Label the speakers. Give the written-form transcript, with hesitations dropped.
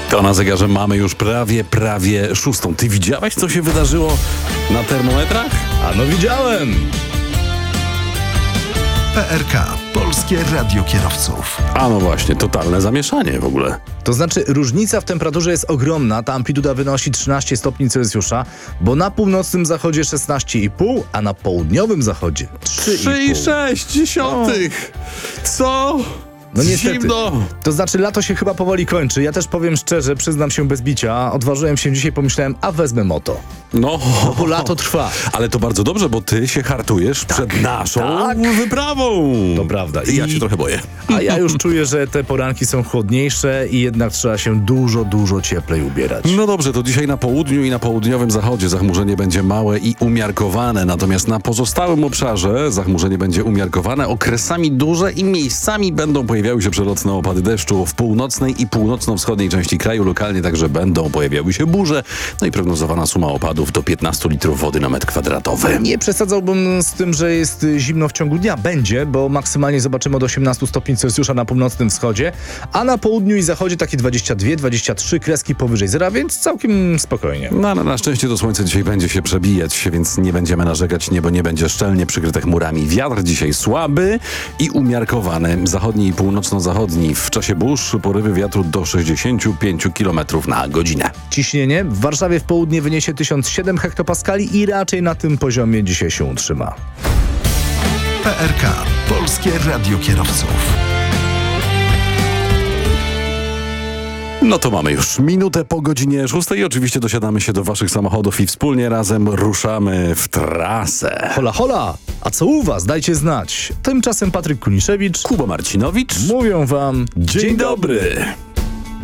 Speaker 1: To na zegarze mamy już prawie 6. Ty widziałeś, co się wydarzyło na termometrach?
Speaker 2: A no widziałem!
Speaker 3: PRK, Polskie Radio Kierowców.
Speaker 1: A no właśnie, totalne zamieszanie w ogóle.
Speaker 2: To znaczy różnica w temperaturze jest ogromna, ta amplituda wynosi 13 stopni Celsjusza, bo na północnym zachodzie 16,5, a na południowym zachodzie 3,5.
Speaker 1: 3,6. Co?
Speaker 2: No niestety.
Speaker 1: Zimno.
Speaker 2: To znaczy lato się chyba powoli kończy. Ja też powiem szczerze, przyznam się bez bicia, odważyłem się dzisiaj, pomyślałem, a wezmę moto.
Speaker 1: No,
Speaker 2: Bo lato trwa.
Speaker 1: ale to bardzo dobrze, bo ty się hartujesz przed naszą wyprawą.
Speaker 2: To prawda.
Speaker 1: I ja się trochę boję.
Speaker 2: A ja już czuję, że te poranki są chłodniejsze i jednak trzeba się dużo cieplej ubierać.
Speaker 1: No dobrze, to dzisiaj na południu i na południowym zachodzie zachmurzenie będzie małe i umiarkowane, natomiast na pozostałym obszarze zachmurzenie będzie umiarkowane, okresami duże i miejscami będą pojawiały się przelotne opady deszczu. W północnej i północno-wschodniej części kraju lokalnie także będą pojawiały się burze, no i prognozowana suma opadów do 15 litrów wody na metr kwadratowy.
Speaker 2: Nie przesadzałbym z tym, że jest zimno w ciągu dnia. Będzie, bo maksymalnie zobaczymy od 18 stopni Celsjusza na północnym wschodzie, a na południu i zachodzie takie 22-23 kreski powyżej zera, więc całkiem spokojnie.
Speaker 1: No ale na szczęście to słońce dzisiaj będzie się przebijać, więc nie będziemy narzekać, niebo nie będzie szczelnie przykryte chmurami. Wiatr dzisiaj słaby i umiarkowany. Zachodni i północno-zachodni. W czasie burz porywy wiatru do 65 km na godzinę.
Speaker 2: Ciśnienie w Warszawie w południe wyniesie 1007 hektopaskali i raczej na tym poziomie dzisiaj się utrzyma.
Speaker 3: PRK, Polskie Radio Kierowców.
Speaker 1: No to mamy już minutę po godzinie 6 i oczywiście dosiadamy się do waszych samochodów i wspólnie razem ruszamy w trasę.
Speaker 2: Hola, hola! A co u was? Dajcie znać. Tymczasem Patryk Kuniszewicz.
Speaker 1: Kuba Marcinowicz.
Speaker 2: Mówią wam
Speaker 1: Dzień dobry.